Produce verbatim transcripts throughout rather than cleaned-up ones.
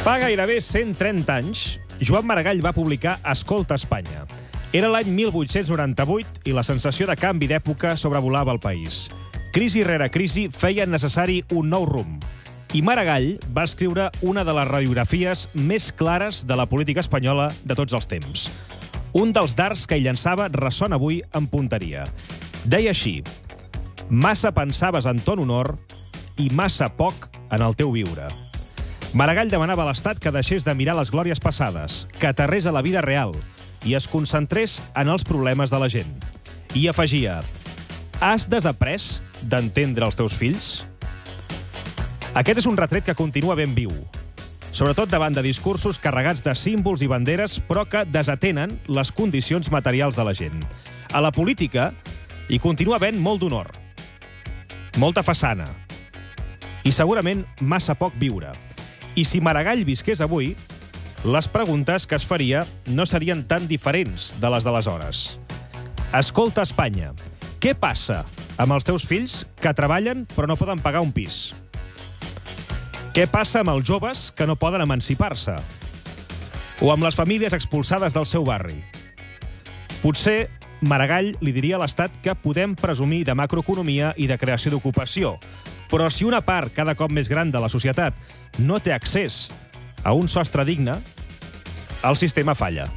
Fa gairebé cent trenta anys, Joan Maragall va publicar Escolta Espanya. Era l'any mil vuit-cents noranta-vuit i la sensació de canvi d'època sobrevolava el país. Crisi rere crisi feien necessari un nou rumb. I Maragall va escriure una de les radiografies més clares de la política espanyola de tots els temps. Un dels dards que ell llançava ressona avui amb punteria. Deia així: massa pensaves en ton honor i massa poc en el teu viure. Maragall demanava a l'Estat que deixés de mirar les glòries passades, que aterrés a la vida real i es concentrés en els problemes de la gent. I afegia: has desaprès d'entendre els teus fills? Aquest és un retret que continua ben viu, sobretot davant de discursos carregats de símbols i banderes, però que desatenen les condicions materials de la gent. A la política hi continua havent molt d'honor, molta façana i segurament massa poc viure. I si Maragall visqués avui, les preguntes que es faria no serien tan diferents de les d'aleshores. Escolta Espanya, què passa amb els teus fills que treballen però no poden pagar un pis? Què passa amb els joves que no poden emancipar-se? O amb les famílies expulsades del seu barri? Potser Maragall li diria a l'Estat que podem presumir de macroeconomia i de creació d'ocupació, però si una part cada cop més gran de la societat no té accés a un sostre digne, el sistema falla.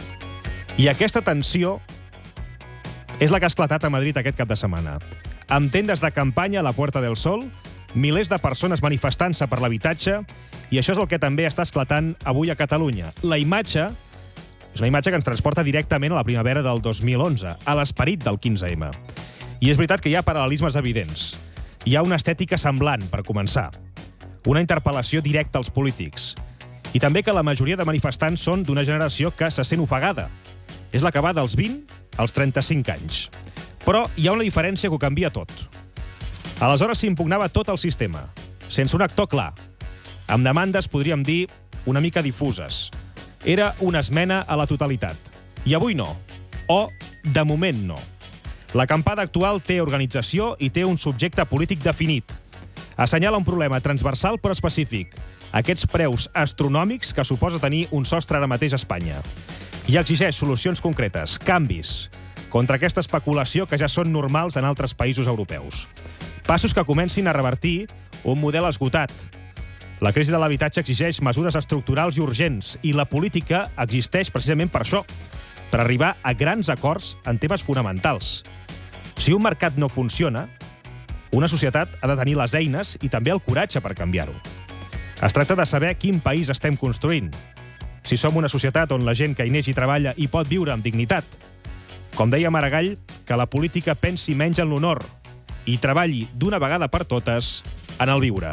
I aquesta tensió és la que ha esclatat a Madrid aquest cap de setmana. Amb tendes de campanya a la Puerta del Sol, milers de persones manifestant-se per l'habitatge, i això és el que també està esclatant avui a Catalunya. La imatge és una imatge que ens transporta directament a la primavera del dos mil onze, a l'esperit del quinze ema. I és veritat que hi ha paral·lelismes evidents. Hi ha una estètica semblant, per començar. Una interpel·lació directa als polítics. I també que la majoria de manifestants són d'una generació que se sent ofegada. És la que va dels vint als trenta-cinc anys. Però hi ha una diferència que ho canvia tot. Aleshores s'impugnava tot el sistema, sense un actor clar, amb demandes, podríem dir, una mica difuses. Era una esmena a la totalitat. I avui no. O, de moment, no. La acampada actual té organització i té un subjecte polític definit. Assenyala un problema transversal però específic. Aquests preus astronòmics que suposa tenir un sostre ara mateix a Espanya. I exigeix solucions concretes, canvis, contra aquesta especulació que ja són normals en altres països europeus. Passos que comencin a revertir un model esgotat. La crisi de l'habitatge exigeix mesures estructurals i urgents, i la política existeix precisament per això, per arribar a grans acords en temes fonamentals. Si un mercat no funciona, una societat ha de tenir les eines i també el coratge per canviar-ho. Es tracta de saber quin país estem construint. Si som una societat on la gent que hi neix i treballa hi pot viure amb dignitat. Com deia Maragall, que la política pensi menys en l'honor i treballi d'una vegada per totes en el viure.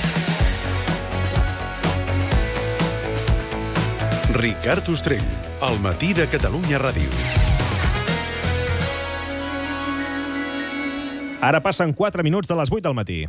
Ricard Ostrell, al matí de Catalunya Ràdio. Ara passen quatre minuts de les vuit del matí.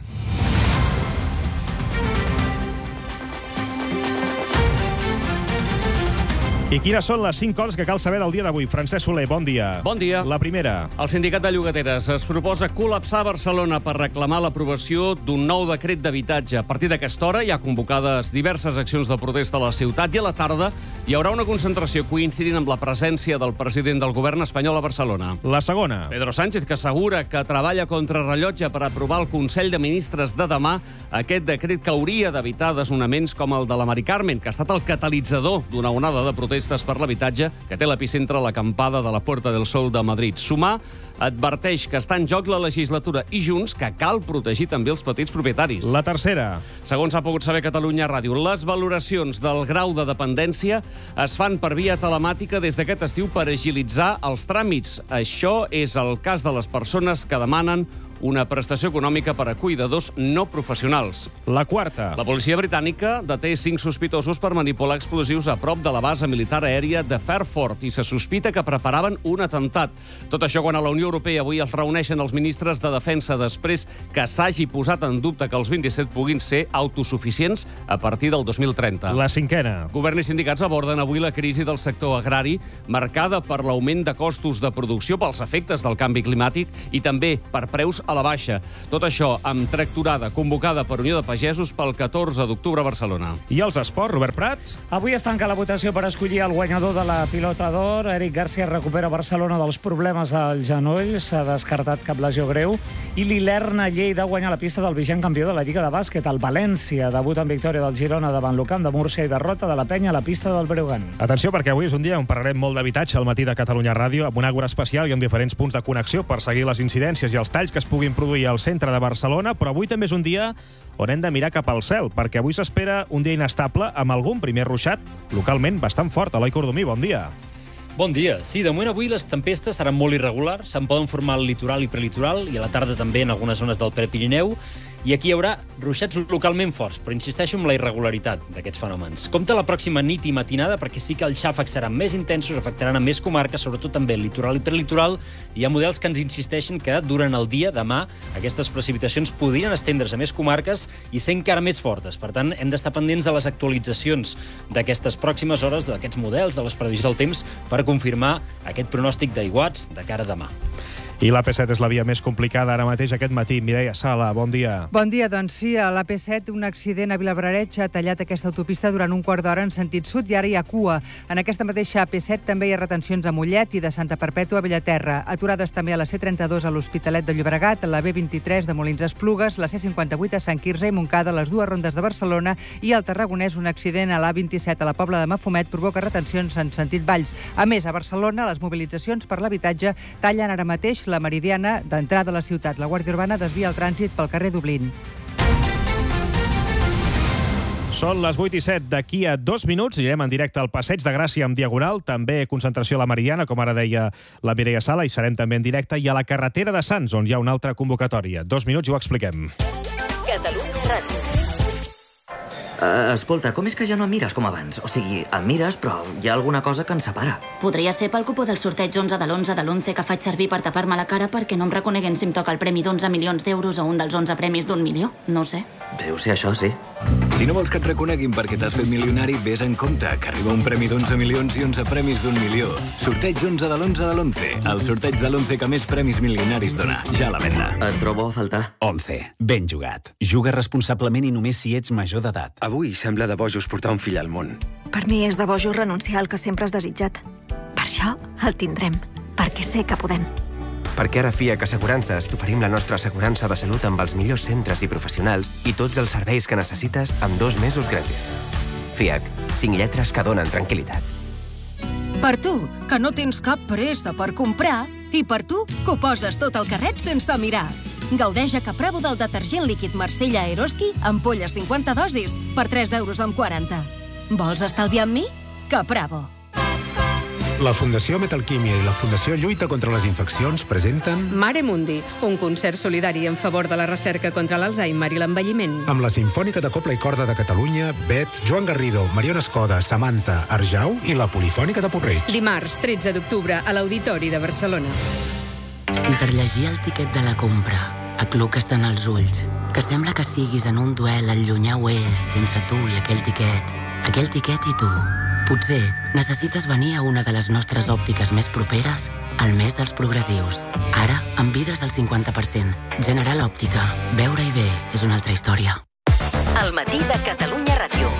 I quines són les cinc coses que cal saber del dia d'avui? Francesc Soler, bon dia. Bon dia. La primera. El sindicat de llogateres es proposa col·lapsar Barcelona per reclamar l'aprovació d'un nou decret d'habitatge. A partir d'aquesta hora hi ha convocades diverses accions de protesta a la ciutat i a la tarda hi haurà una concentració coincidint amb la presència del president del govern espanyol a Barcelona. La segona. Pedro Sánchez, que assegura que treballa contra rellotge per aprovar el Consell de Ministres de demà aquest decret que hauria d'evitar desnonaments com el de la Mari Carmen, que ha estat el catalitzador d'una onada de protestes per l'habitatge que té l'epicentre a l'acampada de la Puerta del Sol de Madrid. Sumar adverteix que està en joc la legislatura i Junts que cal protegir també els petits propietaris. La tercera. Segons ha pogut saber Catalunya Ràdio, les valoracions del grau de dependència es fan per via telemàtica des d'aquest estiu per agilitzar els tràmits. Això és el cas de les persones que demanen una prestació econòmica per a cuidadors no professionals. La quarta. La policia britànica deté cinc sospitosos per manipular explosius a prop de la base militar aèria de Fairford i se sospita que preparaven un atemptat. Tot això quan a la Unió Europea avui es reuneixen els ministres de Defensa després que s'hagi posat en dubte que els vint-i-set puguin ser autosuficients a partir del dos mil trenta. La cinquena. Govern i sindicats aborden avui la crisi del sector agrari, marcada per l'augment de costos de producció pels efectes del canvi climàtic i també per preus a la baixa. Tot això amb tractorada convocada per Unió de Pagesos pel catorze d'octubre a Barcelona. I els esports, Robert Prats? Avui es tanca la votació per escollir el guanyador de la Pilota d'Or. Eric García recupera Barcelona dels problemes al genoll, s'ha descartat cap lesió greu. I l'Ilerna Lleida guanya la pista del vigent campió de la Lliga de Bàsquet, el València. Debut en victòria del Girona davant l'Ucamp de Múrcia i derrota de la Penya a la pista del Breogán. Atenció, perquè avui és un dia on parlarem molt d'habitatge al matí de Catalunya Ràdio, amb un àgora especial i amb diferents punts de connexió per seguir les incidències i els talls que es puguin produir al centre de Barcelona, però avui també és un dia on hem de mirar cap al cel, perquè avui s'espera un dia inestable amb algun primer ruixat localment bastant fort. Eloi Cordomí, bon dia. Bon dia. Sí, de moment avui les tempestes seran molt irregulars, se'n poden formar al litoral i prelitoral i a la tarda també en algunes zones del Prepirineu, i aquí hi haurà ruixats localment forts, però insisteixo en la irregularitat d'aquests fenòmens. Compte la pròxima nit i matinada, perquè sí que els xàfecs seran més intensos, afectaran a més comarques, sobretot també el litoral i prelitoral. Hi ha models que ens insisteixen que durant el dia, demà, aquestes precipitacions podrien estendre's a més comarques i ser encara més fortes. Per tant, hem d'estar pendents de les actualitzacions d'aquestes pròximes hores, d'aquests models, de les previsions del temps, per confirmar aquest pronòstic d'aiguats de cara a demà. I l'A P set és la via més complicada ara mateix aquest matí. Mireia Sala, bon dia. Bon dia, doncs sí, a l'A P set un accident a Vilabrareig ha tallat aquesta autopista durant un quart d'hora en sentit sud i ara hi ha cua. En aquesta mateixa A P set també hi ha retencions a Mollet i de Santa Perpètua a Bellaterra. Aturades també a la C trenta-dos a l'Hospitalet de Llobregat, a la B vint-i-tres de Molins d'Esplugues, la C cinquanta-vuit a Sant Quirze i Montcada, les dues rondes de Barcelona, i al Tarragonès un accident a l'A vint-i-set a la Pobla de Mafumet provoca retencions en sentit Valls. A més, a Barcelona, les mobilitzacions per l'habitatge tallen ara mateix la Meridiana d'entrada a la ciutat. La Guàrdia Urbana desvia el trànsit pel carrer Dublín. Són les vuit i set. D'aquí a dos minuts irem en directe al Passeig de Gràcia amb Diagonal, també concentració a la Meridiana, com ara deia la Mireia Sala, i serem també en directe, i a la carretera de Sants, on hi ha una altra convocatòria. Dos minuts i ho expliquem. Catalunya Ràdio. Uh, escolta, com és que ja no em mires com abans? O sigui, em mires, però hi ha alguna cosa que ens separa. Podria ser pel cupó del sorteig onze de l'onze de l'onze que faig servir per tapar-me la cara perquè no em reconeguin si em toca el premi d'onze milions d'euros o un dels onze premis d'un milió. No sé. Deu ser això, sí. Si no vols que et reconeguin perquè t'has fet milionari, vés en compte, que arriba un premi d'onze milions i onze premis d'un milió. Sorteig onze de l'onze de l'onze. El sorteig de l'onze que més premis milionaris dona. Ja a la venda. Et trobo a faltar. onze. Ben jugat. Juga responsablement i només si ets major d'edat. Avui sembla de bojos portar un fill al món. Per mi és de bojos renunciar al que sempre has desitjat. Per això el tindrem, perquè sé que podem. Perquè ara a F I A C Assegurances t'oferim la nostra assegurança de salut amb els millors centres i professionals i tots els serveis que necessites amb dos mesos gratis. F I A C, cinc lletres que donen tranquil·litat. Per tu, que no tens cap pressa per comprar, i per tu, que ho poses tot al carret sense mirar. Gaudeix a Capravo del detergent líquid Marsella Eroski, ampolles cinquanta dosis, per tres euros amb quaranta. Vols estalviar amb mi? Capravo. La Fundació Metalquímia i la Fundació Lluita contra les Infeccions presenten Mare Mundi, un concert solidari en favor de la recerca contra l'Alzheimer i l'envelliment. Amb la Simfònica de Cobla i Corda de Catalunya, Bet, Joan Garrido, Mariona Escoda, Samantha, Arjau i la Polifònica de Porreig. Dimarts, tretze d'octubre, a l'Auditori de Barcelona. Si per llegir el tiquet de la compra acluques tant els ulls, que sembla que siguis en un duel al llunyà oest entre tu i aquell tiquet, aquell tiquet i tu, potser necessites venir a una de les nostres òptiques més properes al mes dels progressius. Ara, amb vidres al cinquanta per cent. General Òptica. Veure-hi bé és una altra història. El matí de Catalunya Ràdio.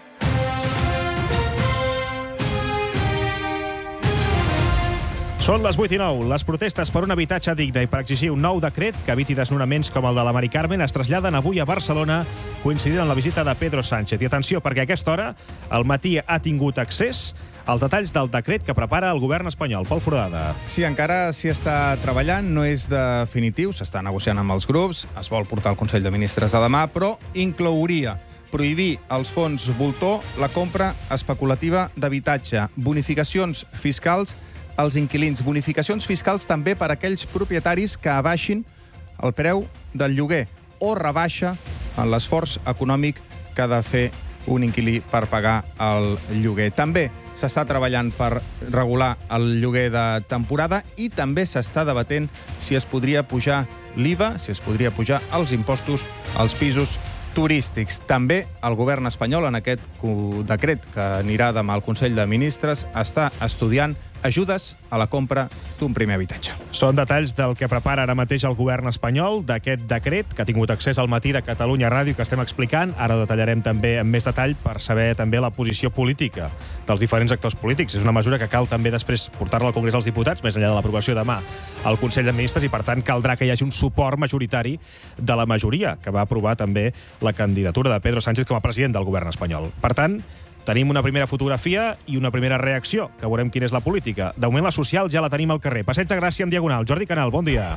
Són les vuit i nou. Les protestes per un habitatge digne i per exigir un nou decret que eviti desnonaments com el de la Mari Carmen es traslladen avui a Barcelona, coincidint amb la visita de Pedro Sánchez. I atenció, perquè a aquesta hora el matí ha tingut accés als detalls del decret que prepara el govern espanyol. Pol Foradada. Sí, encara s'hi està treballant, no és definitiu, s'està negociant amb els grups, es vol portar al Consell de Ministres de demà, però inclouria prohibir als fons voltor la compra especulativa d'habitatge, bonificacions fiscals als inquilins, bonificacions fiscals també per a aquells propietaris que abaixin el preu del lloguer o rebaixa en l'esforç econòmic que ha de fer un inquilí per pagar el lloguer. També s'està treballant per regular el lloguer de temporada i també s'està debatent si es podria pujar l'I V A, si es podria pujar els impostos als pisos turístics. També el govern espanyol, en aquest decret que anirà demà al Consell de Ministres, està estudiant ajudes a la compra d'un primer habitatge. Són detalls del que prepara ara mateix el govern espanyol, d'aquest decret que ha tingut accés al matí de Catalunya Ràdio que estem explicant. Ara ho detallarem també en més detall per saber també la posició política dels diferents actors polítics. És una mesura que cal també després portar-la al Congrés dels Diputats, més enllà de l'aprovació demà al Consell de Ministres, i per tant caldrà que hi hagi un suport majoritari de la majoria que va aprovar també la candidatura de Pedro Sánchez com a president del govern espanyol. Per tant, tenim una primera fotografia i una primera reacció, que veurem quina és la política. De moment, la social ja la tenim al carrer. Passeig de Gràcia en Diagonal. Jordi Canal, bon dia.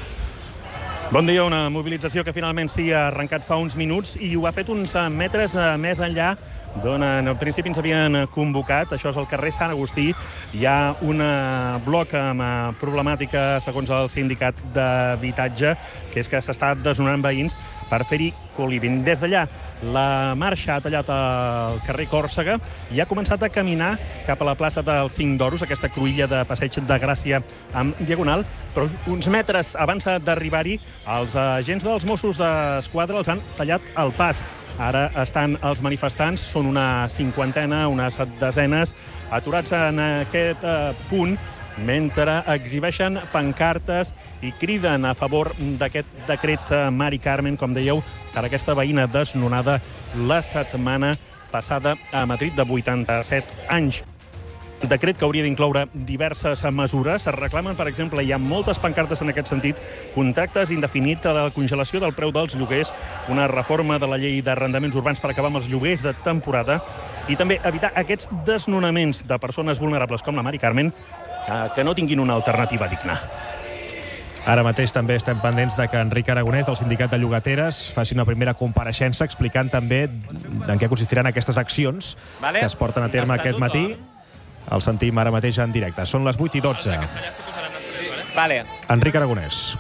Bon dia, una mobilització que finalment sí ha arrencat fa uns minuts i ho ha fet uns metres més enllà d'on en principi ens havien convocat. Això és el carrer Sant Agustí. Hi ha un bloc amb problemàtica, segons el sindicat d'habitatge, que és que s'està desnonant veïns per fer-hi co-living. Des d'allà, la marxa ha tallat el carrer Còrsega i ha començat a caminar cap a la plaça dels Cinc d'Oros, aquesta cruïlla de Passeig de Gràcia amb Diagonal, però uns metres abans d'arribar-hi, els agents dels Mossos d'Esquadra els han tallat el pas. Ara estan els manifestants, són una cinquantena, unes desenes, aturats en aquest eh, punt, mentre exhibeixen pancartes i criden a favor d'aquest decret Mari Carmen, com dèieu, per aquesta veïna desnonada la setmana passada a Madrid, de vuitanta-set anys. El decret que hauria d'incloure diverses mesures. Es reclamen, per exemple, hi ha moltes pancartes en aquest sentit, contractes indefinits de la congelació del preu dels lloguers, una reforma de la llei d'arrendaments urbans per acabar amb els lloguers de temporada i també evitar aquests desnonaments de persones vulnerables com la Mari Carmen, que no tinguin una alternativa digna. Ara mateix també estem pendents de que Enric Aragonès, del Sindicat de Llogateres, faci una primera compareixença explicant també en què consistiran aquestes accions vale. que es porten a terme aquest matí. El sentim ara mateix en directe. Són les vuit i dotze. Vale. Enric Aragonès.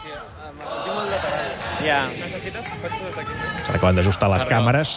Ja. S'acaben d'ajustar les càmeres.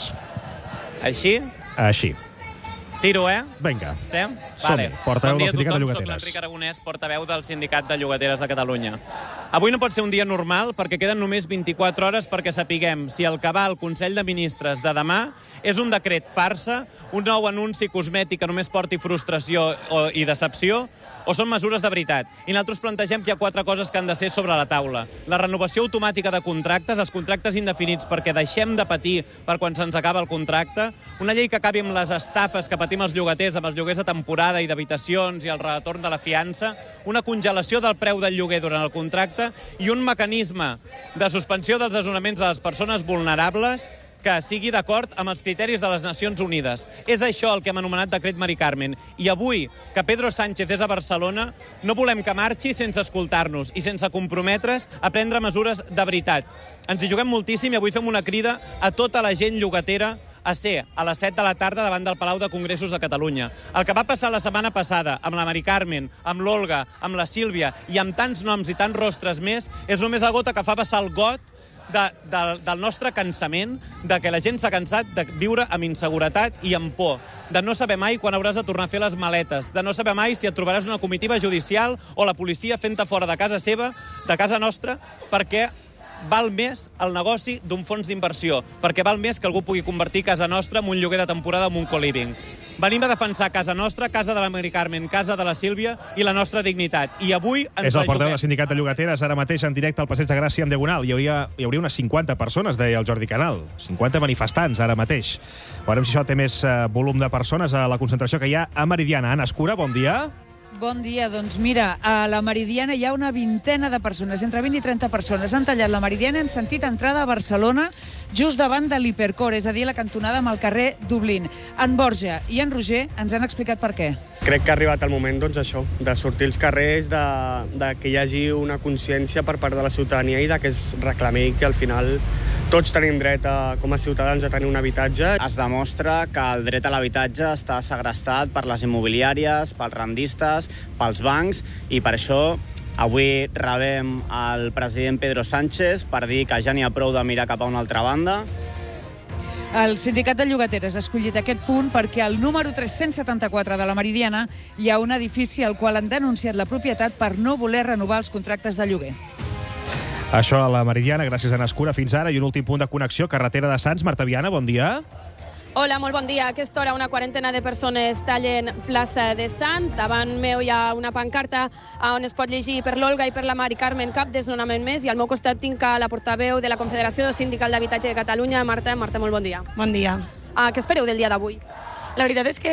Així? Així. Tiro, eh? Vinga. Estem? Som-hi. Portaveu del Sindicat de Soc Llogateres. l'Enric Aragonès, portaveu del Sindicat de Llogateres de Catalunya. Avui no pot ser un dia normal perquè queden només vint-i-quatre hores perquè sapiguem si el que va al Consell de Ministres de demà és un decret farsa, un nou anunci cosmètic que només porti frustració i decepció, o són mesures de veritat. I nosaltres plantegem que hi ha quatre coses que han de ser sobre la taula. La renovació automàtica de contractes, els contractes indefinits perquè deixem de patir per quan se'ns acaba el contracte, una llei que acabi amb les estafes que patim els llogaters, amb els lloguers de temporada i d'habitacions i el retorn de la fiança, una congelació del preu del lloguer durant el contracte i un mecanisme de suspensió dels desnonaments de les persones vulnerables que sigui d'acord amb els criteris de les Nacions Unides. És això el que hem anomenat decret Mari Carmen. I avui, que Pedro Sánchez és a Barcelona, no volem que marxi sense escoltar-nos i sense comprometre's a prendre mesures de veritat. Ens hi juguem moltíssim i avui fem una crida a tota la gent llogatera a ser a les set de la tarda davant del Palau de Congressos de Catalunya. El que va passar la setmana passada amb la Mari Carmen, amb l'Olga, amb la Sílvia i amb tants noms i tants rostres més és només la gota que fa passar el got De, de, del nostre cansament, de que la gent s'ha cansat de viure amb inseguretat i amb por, de no saber mai quan hauràs de tornar a fer les maletes, de no saber mai si et trobaràs una comitiva judicial o la policia fent-te fora de casa seva, de casa nostra, perquè val més el negoci d'un fons d'inversió, perquè val més que algú pugui convertir casa nostra en un lloguer de temporada en un co-living. Venim a defensar casa nostra, casa de la Mari Carmen, casa de la Sílvia i la nostra dignitat. I avui ens És el portaveu juguem. del Sindicat de Llogateres, ara mateix en directe al Passeig de Gràcia en Diagonal. Hi hauria, hi hauria unes cinquanta persones, deia el Jordi Canal. cinquanta manifestants, ara mateix. Veurem si això té més eh, volum de persones a la concentració que hi ha a Meridiana. Anna Escura, bon dia. Bon dia. Doncs mira, a la Meridiana hi ha una vintena de persones, entre vint i trenta persones. Han tallat la Meridiana en sentit entrada a Barcelona, just davant de l'Hipercor, és a dir, la cantonada amb el carrer Dublín. En Borja i en Roger ens han explicat per què. Crec que ha arribat el moment, doncs, això, de sortir als carrers, de, de que hi hagi una consciència per part de la ciutadania i de que es reclami que al final tots tenim dret a, com a ciutadans a tenir un habitatge. Es demostra que el dret a l'habitatge està segrestat per les immobiliàries, pels rendistes, pels bancs, i per això avui rebem el president Pedro Sánchez per dir que ja n'hi ha prou de mirar cap a una altra banda. El Sindicat de Llogateres ha escollit aquest punt perquè al número tres-cents setanta-quatre de la Meridiana hi ha un edifici al qual han denunciat la propietat per no voler renovar els contractes de lloguer. Això a la Meridiana, gràcies a Anna Escura fins ara. I un últim punt de connexió, carretera de Sants. Marta Viana, bon dia. Hola, molt bon dia. A aquesta hora una quarantena de persones tallen plaça de Sants. Davant meu hi ha una pancarta on es pot llegir per l'Olga i per la Mari Carmen cap desnonament més, i al meu costat tinc la portaveu de la Confederació Sindical d'Habitatge de Catalunya, Marta. Marta, molt bon dia. Bon dia. Uh, què espereu del dia d'avui? La veritat és que